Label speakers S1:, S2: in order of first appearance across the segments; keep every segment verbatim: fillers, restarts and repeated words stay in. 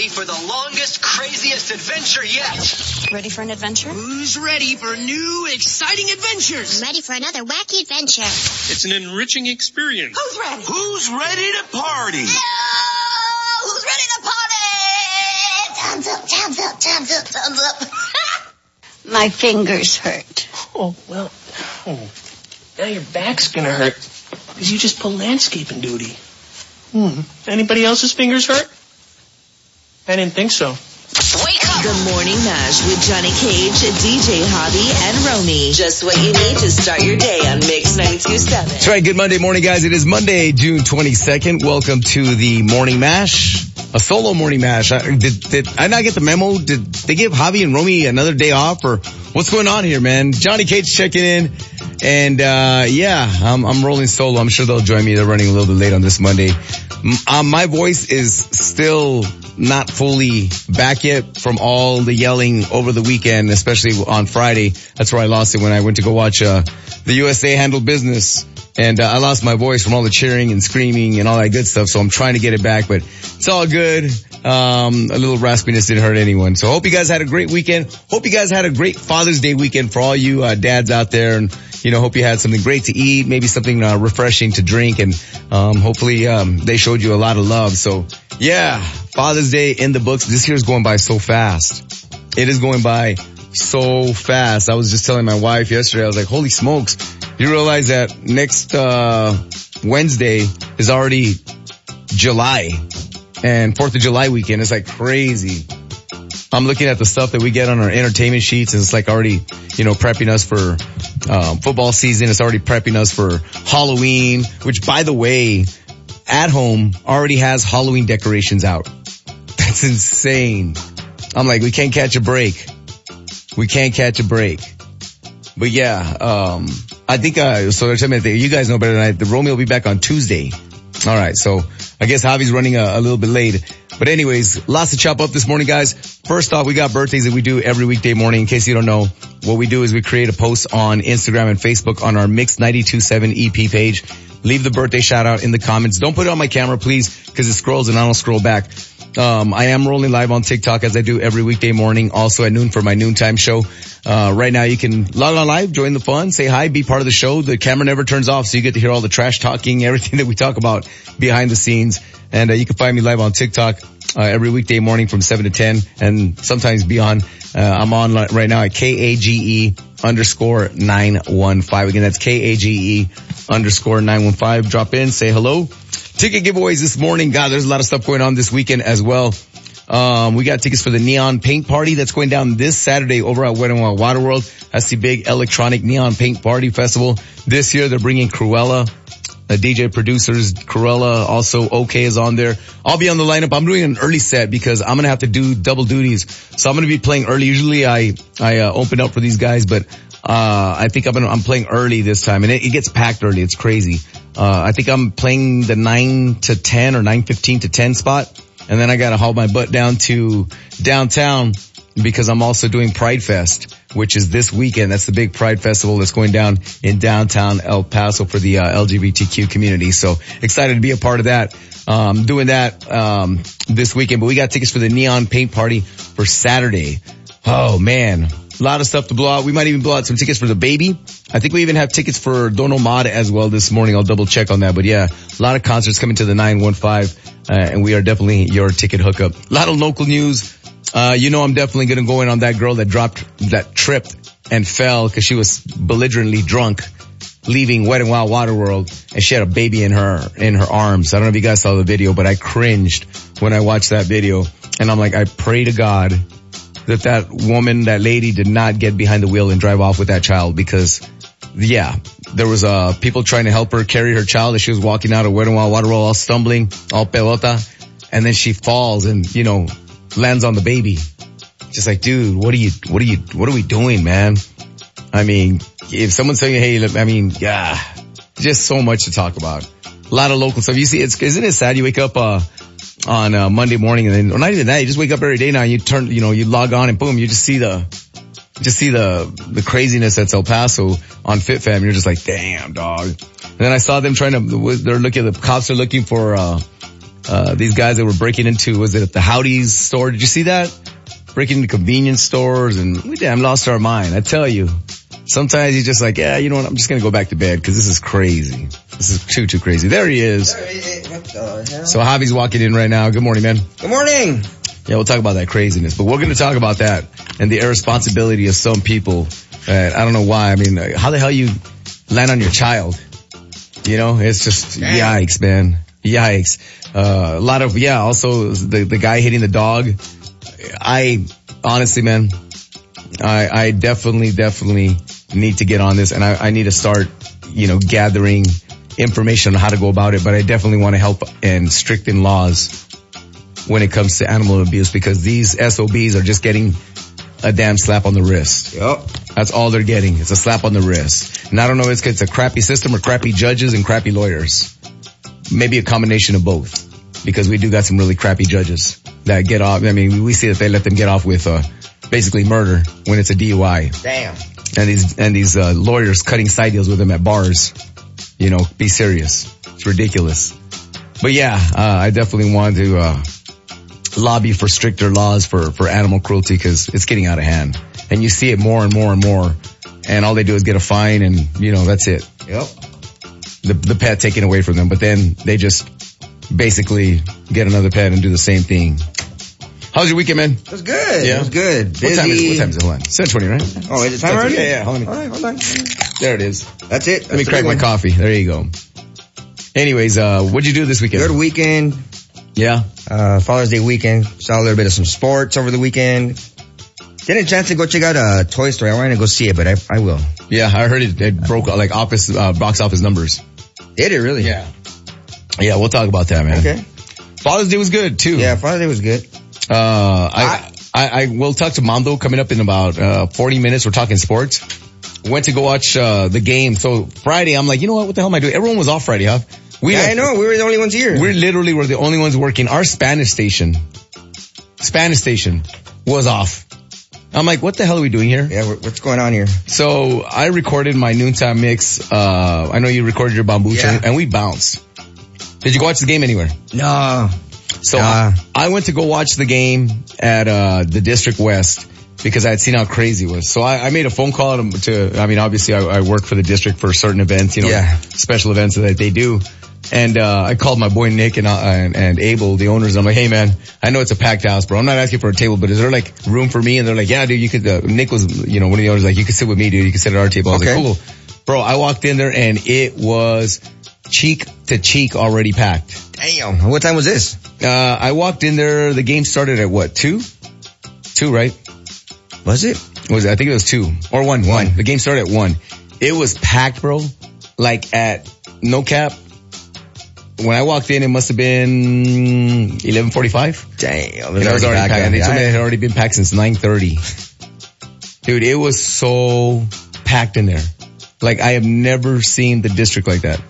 S1: ready for the longest, craziest adventure yet?
S2: Ready for an adventure?
S3: Who's ready for new, exciting adventures?
S4: I'm ready for another wacky adventure.
S5: It's an enriching experience.
S4: Who's ready?
S6: Who's ready to party?
S4: Hello! Who's ready to party? Thumbs up, thumbs up, thumbs up, thumbs up.
S7: My fingers hurt.
S3: Oh, well, oh, now your back's gonna hurt because you just pulled landscaping duty. Hmm. Anybody else's fingers hurt? I didn't think so.
S8: Wake up! The Morning Mash with Johnny Cage, D J Hobby, and Romy. Just what you need to start your day on Mix ninety-two point seven.
S9: That's right. Good Monday morning, guys. It is Monday, June twenty-second. Welcome to the Morning Mash. A solo Morning Mash. I, did, did I not get the memo? Did they give Hobby and Romy another day off, or what's going on here, man? Johnny Cage checking in. And, uh, yeah, I'm, I'm rolling solo. I'm sure they'll join me. They're running a little bit late on this Monday. Um, my voice is still not fully back yet from all the yelling over the weekend, especially on Friday. That's where I lost it when I went to go watch, uh, the U S A handle business. And, uh, I lost my voice from all the cheering and screaming and all that good stuff. So I'm trying to get it back, but it's all good. Um, a little raspiness didn't hurt anyone. So hope you guys had a great weekend. Hope you guys had a great Father's Day weekend for all you, uh, dads out there. And, you know, hope you had something great to eat, maybe something, uh, refreshing to drink. And, um, hopefully, um, they showed you a lot of love. So yeah, Father's Day in the books. This year's going by so fast. It is going by so fast. I was just telling my wife yesterday, I was like, holy smokes. You realize that next, uh, Wednesday is already July, and fourth of July weekend is like crazy. I'm looking at the stuff that we get on our entertainment sheets, and it's like already, you know, prepping us for, um, football season. It's already prepping us for Halloween, which, by the way, at home already has Halloween decorations out. That's insane. I'm like, we can't catch a break. We can't catch a break. But yeah, um, I think, uh, so they're telling me that you guys know better than I, the Romeo will be back on Tuesday. All right. So I guess Javi's running a, a little bit late, but anyways, lots to chop up this morning, guys. First off, we got birthdays that we do every weekday morning. In case you don't know, what we do is we create a post on Instagram and Facebook on our Mix ninety-two point seven E P page. Leave the birthday shout out in the comments. Don't put it on my camera, please, because it scrolls and I don't scroll back. Um, I am rolling live on TikTok as I do every weekday morning, also at noon for my noontime show. Uh, right now you can log on live, join the fun, say hi, be part of the show. The camera never turns off, so you get to hear all the trash talking, everything that we talk about behind the scenes. And uh, you can find me live on TikTok uh, every weekday morning from seven to ten, and sometimes beyond. Uh, I'm on right now at K A G E underscore nine one five. Again, that's K A G E underscore nine one five. Drop in, say hello. Ticket giveaways this morning. God, there's a lot of stuff going on this weekend as well. Um, we got tickets for the Neon Paint Party that's going down this Saturday over at Wet n Wild Waterworld. That's the big electronic Neon Paint Party Festival. This year they're bringing Cruella, the D J producers, Cruella, also OK is on there. I'll be on the lineup. I'm doing an early set because I'm going to have to do double duties. So I'm going to be playing early. Usually I, I, uh, open up for these guys, but, uh, I think I'm gonna, I'm playing early this time, and it, it gets packed early. It's crazy. Uh, I think I'm playing the nine to ten or nine fifteen to ten spot. And then I got to haul my butt down to downtown because I'm also doing Pride Fest, which is this weekend. That's the big Pride Festival that's going down in downtown El Paso for the uh, L G B T Q community. So excited to be a part of that. Um, doing that, um, this weekend, but we got tickets for the Neon Paint Party for Saturday. Oh man. A lot of stuff to blow out. We might even blow out some tickets for the baby. I think we even have tickets for Don Omar as well this morning. I'll double check on that. But yeah, a lot of concerts coming to the nine one five, uh, and we are definitely your ticket hookup. A lot of local news. Uh, you know I'm definitely going to go in on that girl that dropped, that tripped and fell because she was belligerently drunk leaving Wet n Wild Waterworld, and she had a baby in her, in her arms. I don't know if you guys saw the video, but I cringed when I watched that video. And I'm like, I pray to God that that woman, that lady did not get behind the wheel and drive off with that child, because yeah, there was, uh, people trying to help her carry her child as she was walking out of Wet n Wild Waterworld, all stumbling, all pelota, and then she falls and, you know, lands on the baby. Just like, dude, what are you, what are you, what are we doing, man? I mean, if someone's saying, hey, look, I mean, yeah, just so much to talk about. A lot of local stuff. You see, it's, isn't it sad? You wake up, uh, on, uh, Monday morning, and then, or not even that, you just wake up every day now and you turn, you know, you log on and boom, you just see the, just see the, the craziness that's El Paso on FitFam. You're just like, damn, dog. And then I saw them trying to, they're looking, the cops are looking for, uh, uh, these guys that were breaking into, was it at the Howdy's store? Did you see that? Breaking into convenience stores, and we damn lost our mind. I tell you, sometimes you're just like, yeah, you know what? I'm just going to go back to bed because this is crazy. This is too, too crazy. There he is.
S2: What the hell?
S9: So Javi's walking in right now. Good morning, man.
S2: Good morning.
S9: Yeah, we'll talk about that craziness, but we're going to talk about that and the irresponsibility of some people. Uh, I don't know why. I mean, uh, how the hell you land on your child? You know, it's just
S2: Damn.
S9: Yikes, man. Yikes. Uh, a lot of, yeah, also the, the guy hitting the dog. I, honestly, man, I, I definitely, definitely need to get on this, and I, I need to start, you know, gathering information on how to go about it, but I definitely want to help and strengthen laws when it comes to animal abuse, because these S O Bs are just getting a damn slap on the wrist.
S2: Yep.
S9: That's all they're getting. It's a slap on the wrist. And I don't know if it's, it's a crappy system or crappy judges and crappy lawyers. Maybe a combination of both, because we do got some really crappy judges that get off. I mean, we see that they let them get off with uh, basically murder when it's a D U I.
S2: Damn.
S9: And these and these uh, lawyers cutting side deals with them at bars. You know, be serious. It's ridiculous. But yeah, uh, I definitely want to uh, lobby for stricter laws for, for animal cruelty, because it's getting out of hand. And you see it more and more and more. And all they do is get a fine and, you know, that's it.
S2: Yep.
S9: The, the pet taken away from them. But then they just basically get another pet and do the same thing. How's your weekend, man?
S2: It was good.
S9: Yeah.
S2: It was good.
S9: What
S2: Busy.
S9: time is it? What time is it? Hold on. seven twenty, right?
S2: Oh, is it time
S9: That's
S2: already?
S9: it. Yeah, yeah. Hold on.
S2: All right, hold on.
S9: There it is.
S2: That's it.
S9: Let me
S2: That's
S9: crack
S2: the
S9: my
S2: big one.
S9: coffee. There you go. Anyways, uh, what'd you do this weekend?
S2: Good weekend.
S9: Yeah.
S2: Uh, Father's Day weekend. Saw a little bit of some sports over the weekend. Didn't chance to go check out a Toy Story. I wanted to go see it, but I, I will.
S9: Yeah, I heard it, it broke like office, uh, box office numbers.
S2: Did it really?
S9: Yeah. Yeah, we'll talk about that, man.
S2: Okay.
S9: Father's Day was good too.
S2: Yeah, Father's Day was good.
S9: Uh, I, I, I will talk to Mom though coming up in about, uh, forty minutes. We're talking sports. Went to go watch, uh, the game. So Friday, I'm like, you know what? What the hell am I doing? Everyone was off Friday, huh? We
S2: Yeah,
S9: had-
S2: I know. We were the only ones here.
S9: We literally were the only ones working. Our Spanish station, Spanish station was off. I'm like, what the hell are we doing here?
S2: Yeah, what- what's going on here?
S9: So I recorded my noontime mix. Uh, I know you recorded your bambucha,
S2: Yeah.
S9: and we bounced. Did you go watch the game anywhere?
S2: No.
S9: So
S2: Nah.
S9: I, I went to go watch the game at uh the District West because I had seen how crazy it was. So I, I made a phone call to, to I mean, obviously I, I work for the district for certain events, you know,
S2: Yeah.
S9: special events that they do. And uh I called my boy Nick and, uh, and and Abel, the owners. And I'm like, hey man, I know it's a packed house, bro. I'm not asking for a table, but is there like room for me? And they're like, yeah, dude, you could. Uh, Nick was, you know, one of the owners, like, you could sit with me, dude. You could sit at our table. I was
S2: Okay.
S9: like, cool, bro. I walked in there and it was cheek to cheek already packed.
S2: Damn. What time was this?
S9: Uh I walked in there. The game started at what? Two, two, right?
S2: Was it?
S9: Was it? I think it was two or one. One. The game started at one. It was packed, bro. Like at no cap. When I walked in, it must have been eleven forty-five.
S2: Damn.
S9: And it was already packed. And they told me it
S2: Yeah.
S9: had already been packed since nine thirty. Dude, it was so packed in there. Like I have never seen the district like that.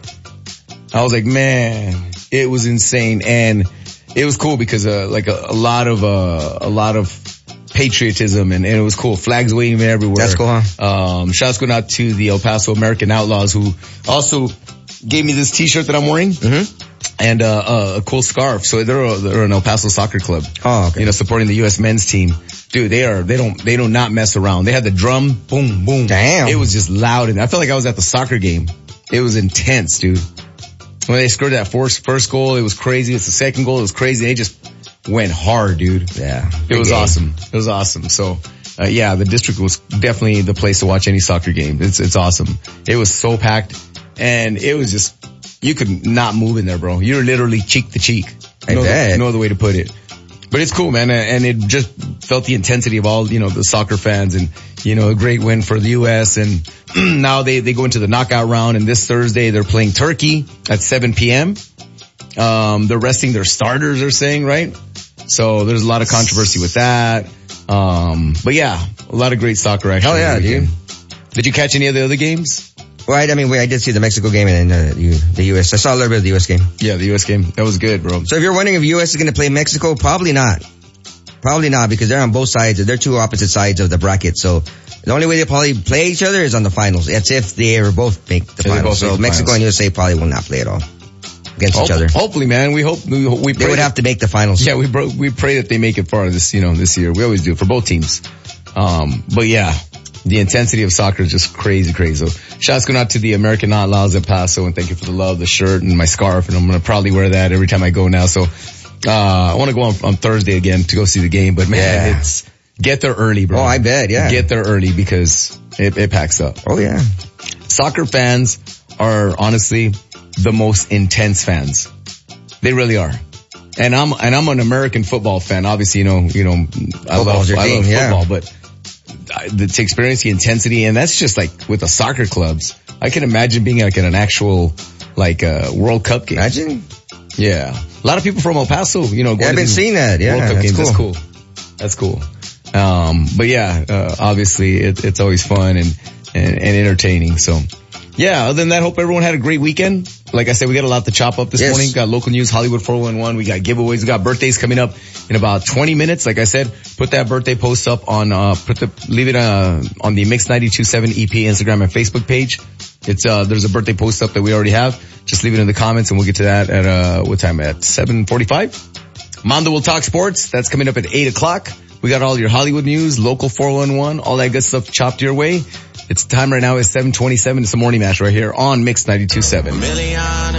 S9: I was like, man, it was insane. And it was cool because, uh, like a, a lot of, uh, a lot of patriotism and, and it was cool. Flags waving everywhere.
S2: That's cool, huh?
S9: Um, shouts going out to the El Paso American Outlaws who also gave me this t-shirt that I'm wearing.
S2: Mm-hmm.
S9: And, uh, uh, a cool scarf. So they're, a, they're an El Paso soccer club.
S2: Oh, okay.
S9: You know, supporting the U S men's team. Dude, they are, they don't, they do not mess around. They had the drum, boom, boom.
S2: Damn.
S9: It was just loud. And I felt like I was at the soccer game. It was intense, dude. When they scored that first, first goal, it was crazy. It's the second goal, it was crazy. They just went hard, dude.
S2: Yeah.
S9: It was
S2: game.
S9: awesome. It was awesome. So, uh, yeah, the district was definitely the place to watch any soccer game. It's, it's awesome. It was so packed and it was just, you could not move in there, bro. You're literally cheek to cheek.
S2: I
S9: no,
S2: bet.
S9: no other way to put it. But it's cool, man. And it just felt the intensity of all, you know, the soccer fans and, you know, a great win for the U S. And now they, they go into the knockout round. And this Thursday they're playing Turkey at seven p.m. Um, they're resting their starters, they're saying, right? So there's a lot of controversy with that. Um, but yeah, a lot of great soccer action.
S2: Hell yeah,
S9: this weekend.
S2: dude.
S9: Did you catch any of the other games?
S2: Well, I, I mean, wait, I did see the Mexico game and then uh, the, the U S. I saw a little bit of the U S game.
S9: Yeah, the U S game. That was good, bro.
S2: So if you're wondering if U S is going to play Mexico, probably not. Probably not because they're on both sides. They're two opposite sides of the bracket. So the only way they probably play each other is on the finals. That's if they ever both make the
S9: If they
S2: finals.
S9: both make
S2: So
S9: the
S2: Mexico
S9: finals.
S2: and U S A probably will not play at all. against
S9: Hope,
S2: each other.
S9: Hopefully, man. We hope we, we
S2: They would have to make the finals.
S9: Yeah, we bro- we pray that they make it far this, you know, this year. We always do for both teams. Um, but yeah, the intensity of soccer is just crazy, crazy. So shouts going out to the American Outlaws El Paso, and thank you for the love, the shirt and my scarf, and I'm going to probably wear that every time I go now. So, uh, I want to go on, on Thursday again to go see the game, but man,
S2: Yeah.
S9: it's, get there early, bro.
S2: Oh, I bet, yeah.
S9: Get there early because it, it packs up.
S2: Oh yeah.
S9: Soccer fans are honestly the most intense fans. They really are. And I'm, and I'm an American football fan. Obviously, you know, you know, I love,
S2: Football's your
S9: I love
S2: thing, yeah.
S9: football, but I- the, to experience the intensity, and that's just like with the soccer clubs. I can imagine being like in an actual, like, uh, World Cup game.
S2: Imagine.
S9: Yeah. A lot of people from El Paso, you know,
S2: Yeah,
S9: going
S2: I've
S9: to
S2: been
S9: these
S2: seeing that. Yeah,
S9: World Cup
S2: that's
S9: games. That's
S2: cool.
S9: cool. That's cool. Um, but yeah, uh, obviously it, it's always fun and, and, and entertaining. So yeah, other than that, hope everyone had a great weekend. Like I said, we got a lot to chop up this
S2: Yes.
S9: morning. Got local news, Hollywood four one one. We got giveaways. We got birthdays coming up in about twenty minutes. Like I said, put that birthday post up on, uh, put the, leave it, uh, on the Mix ninety-two point seven E P Instagram and Facebook page. It's, uh, there's a birthday post up that we already have. Just leave it in the comments and we'll get to that at, uh, what time? At seven forty-five? Mondo will talk sports. That's coming up at eight o'clock. We got all your Hollywood news, local four one one, all that good stuff chopped your way. It's time right now is seven twenty-seven. It's the Morning Mash right here on Mix ninety-two point seven.